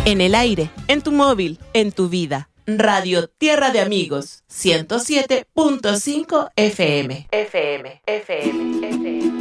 En el aire, en tu móvil, en tu vida. Radio Tierra de Amigos, 107.5 FM. FM.